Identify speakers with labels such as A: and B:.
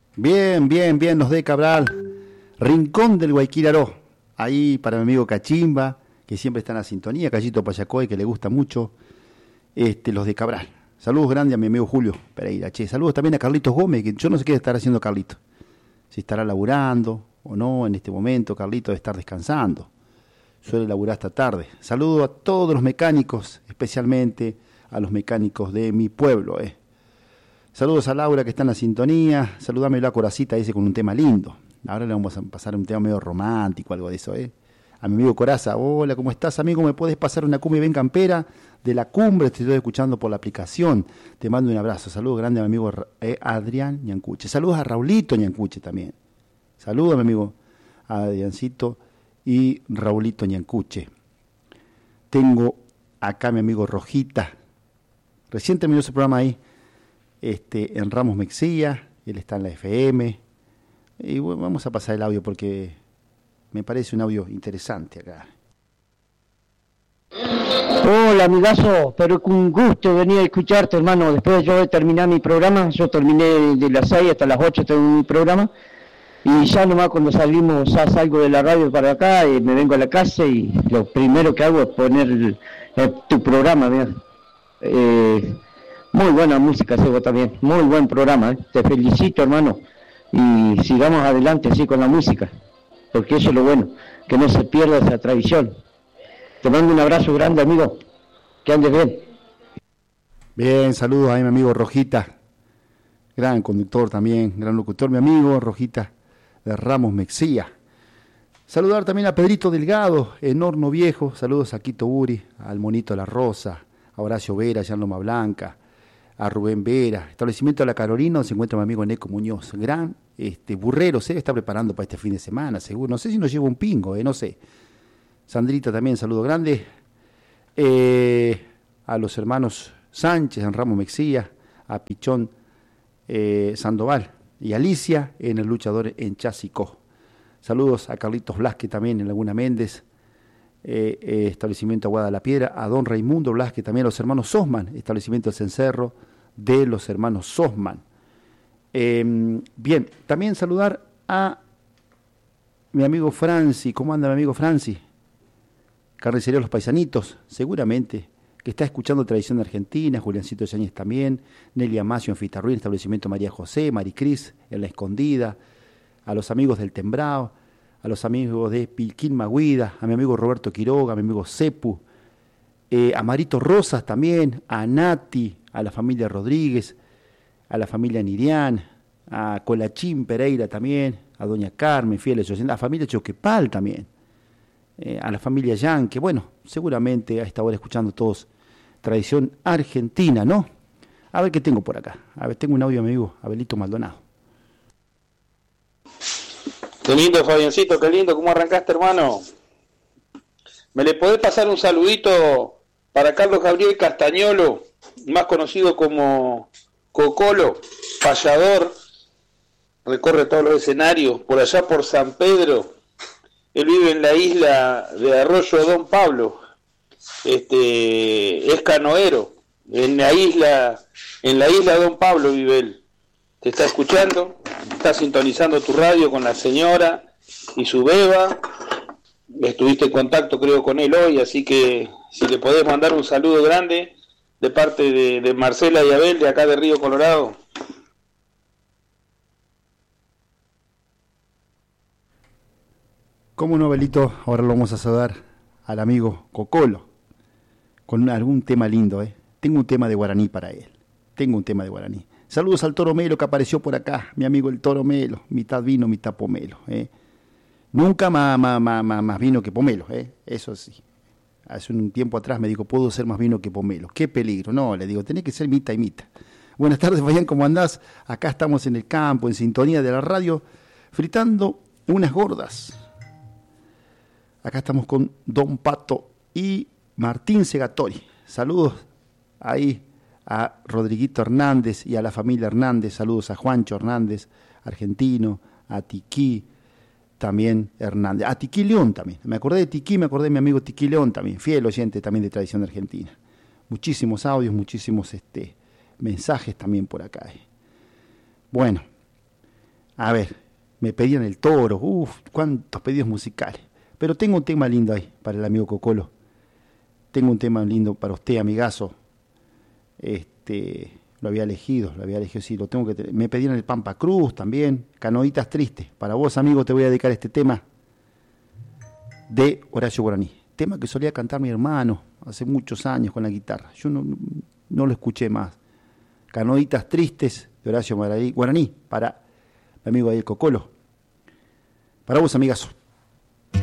A: Bien, bien, bien, los de Cabral. Rincón del Guayquiraró. Ahí para mi amigo Cachimba, que siempre está en la sintonía, Callito Payacoy, que le gusta mucho. Los de Cabral. Saludos grandes a mi amigo Julio Pereira. Che, saludos también a Carlitos Gómez, que yo no sé qué estará haciendo Carlitos. Si estará laburando o no en este momento. Carlitos debe estar descansando. Suele laburar hasta tarde. Saludo a todos los mecánicos, especialmente a los mecánicos de mi pueblo. Saludos a Laura que está en la sintonía. Saludame a Coracita, dice, con un tema lindo. Ahora le vamos a pasar un tema medio romántico, algo de eso, A mi amigo Coraza, hola, ¿cómo estás, amigo? ¿Me puedes pasar una cumbia bien campera de la cumbre? Te estoy escuchando por la aplicación. Te mando un abrazo. Saludos grande a mi amigo Adrián Ñancuche. Saludos a Raulito Ñancuche también. Saludos a mi amigo Adriancito y Raulito Ñancuche. Tengo acá a mi amigo Rojita. Recién terminó ese programa ahí, en Ramos Mexía. Él está en la FM. Y bueno, vamos a pasar el audio porque me parece un audio interesante acá.
B: Hola, amigazo, pero con gusto venir a escucharte, hermano. Después yo de terminar mi programa, yo terminé de las 6 hasta las 8 tengo mi programa. Y ya nomás cuando salimos, ya salgo de la radio para acá y me vengo a la casa y lo primero que hago es poner tu programa, mira. Muy buena música, Sebo, también. Muy buen programa, Te felicito, hermano. Y sigamos adelante así con la música, porque eso es lo bueno, que no se pierda esa tradición. Te mando un abrazo grande, amigo. Que andes bien.
A: Bien, saludos a mi amigo Rojita. Gran conductor también, gran locutor, mi amigo Rojita de Ramos Mexía. Saludar también a Pedrito Delgado, en Horno Viejo. Saludos a Quito Uri, al Monito La Rosa, a Horacio Vera, allá en Loma Blanca, a Rubén Vera. Establecimiento de la Carolina, donde se encuentra mi amigo Neco Muñoz. Gran burrero, se está preparando para este fin de semana, seguro. No sé si nos lleva un pingo, no sé. Sandrita también, saludo grande. A los hermanos Sánchez en Ramos Mexía, a Pichón Sandoval y Alicia en El Luchador en Chasicó. Saludos a Carlitos Blasque también en Laguna Méndez, establecimiento Aguada la Piedra, a don Raimundo Blasque también, a los hermanos Sosman, establecimiento El Cencerro de los hermanos Sosman. Bien, también saludar a mi amigo Franci. ¿Cómo anda mi amigo Franci? Carnicería Los Paisanitos, seguramente, que está escuchando Tradición Argentina, Juliancito Yáñez también, Nelly Amacio en Fitarruín, establecimiento María José, Maricris en La Escondida, a los amigos del Tembrao, a los amigos de Pilquín Maguida, a mi amigo Roberto Quiroga, a mi amigo Cepu, a Marito Rosas también, a Nati, a la familia Rodríguez, a la familia Nirián, a Colachín Pereira también, a doña Carmen, fieles oyentes, a la familia Choquepal también, a la familia Yanque, bueno, seguramente a esta hora escuchando todos Tradición Argentina, ¿no? A ver qué tengo por acá. A ver, tengo un audio, amigo Abelito Maldonado.
C: Qué lindo, Fabiancito, qué lindo, ¿cómo arrancaste, hermano? ¿Me le podés pasar un saludito para Carlos Gabriel Castañolo, más conocido como Cocolo, payador, recorre todos los escenarios, por allá por San Pedro? Él vive en la isla de Arroyo Don Pablo, es canoero, en la isla Don Pablo vive él. Te está escuchando, está sintonizando tu radio con la señora y su beba. Estuviste en contacto creo con él hoy, así que si le podés mandar un saludo grande de parte de Marcela y Abel de acá de Río Colorado.
A: ¿Cómo no, Abelito? Ahora lo vamos a saludar al amigo Cocolo con algún tema lindo, Tengo un tema de guaraní para él. Saludos al Toro Melo que apareció por acá, mi amigo el Toro Melo, mitad vino, mitad pomelo, Nunca más vino que pomelo, Eso sí. Hace un tiempo atrás me dijo, puedo ser más vino que pomelo. ¡Qué peligro! No, le digo, tenés que ser mitad y mitad. Buenas tardes, Fabián, ¿cómo andás? Acá estamos en el campo, en sintonía de la radio, fritando unas gordas. Acá estamos con Don Pato y Martín Segatori. Saludos ahí a Rodriguito Hernández y a la familia Hernández. Saludos a Juancho Hernández, argentino, a Tiquí también Hernández. A Tiquí León también. Me acordé de Tiquí, me acordé de mi amigo Tiquí León también, fiel oyente también de Tradición Argentina. Muchísimos audios, muchísimos mensajes también por acá. Bueno, A ver, me pedían el toro, cuántos pedidos musicales. Pero tengo un tema lindo ahí para el amigo Cocolo. Tengo un tema lindo para usted, amigazo. Lo había elegido, sí, lo tengo que. Me pedían el Pampa Cruz también, Canoitas Tristes. Para vos, amigo, te voy a dedicar este tema de Horacio Guaraní. Tema que solía cantar mi hermano hace muchos años con la guitarra. Yo no lo escuché más. Canoitas Tristes de Horacio Guaraní, para mi amigo ahí el Cocolo. Para vos, amigazo.